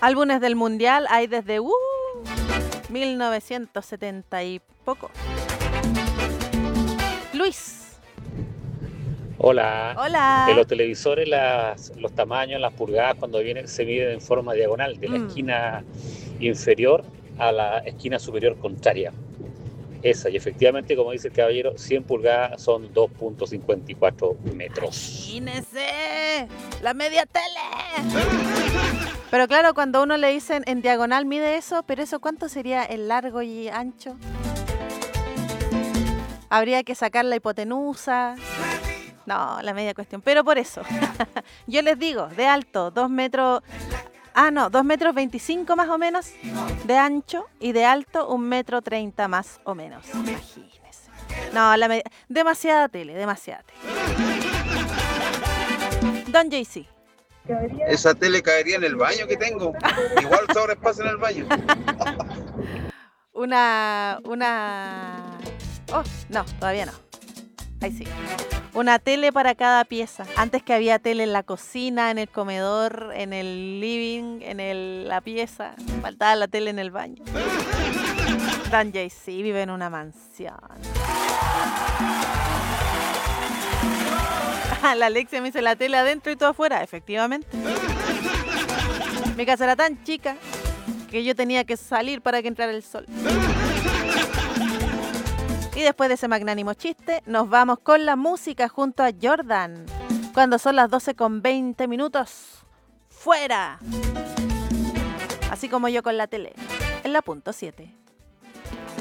Álbumes del Mundial hay desde 1970 y poco. Luis. Hola. Hola. En los televisores los tamaños, las pulgadas, cuando se miden en forma diagonal, de la esquina inferior a la esquina superior contraria. Esa, y efectivamente, como dice el caballero, 100 pulgadas son 2.54 metros. ¡Imagínese! ¡La media tele! Pero claro, cuando uno le dicen en diagonal mide eso, pero eso ¿cuánto sería en largo y ancho? Habría que sacar la hipotenusa. No, la media cuestión. Pero por eso, yo les digo, de alto, 2 metros... 2 metros 25 más o menos de ancho y de alto 1 metro 30 más o menos. Imagínense. No, demasiada tele, demasiada tele. Don JC. Esa tele caería en el baño que tengo. Igual sobra espacio en el baño. Oh, no, todavía no. Ahí sí. Una tele para cada pieza. Antes que había tele en la cocina, en el comedor, en el living, la pieza. Faltaba la tele en el baño. Dan JC vive en una mansión. La Alexia me dice la tele adentro y todo afuera. Efectivamente. Mi casa era tan chica que yo tenía que salir para que entrara el sol. Y después de ese magnánimo chiste, nos vamos con la música junto a Jordan. Cuando son las 12:20. ¡Fuera! Así como yo con la tele. En la punto 7.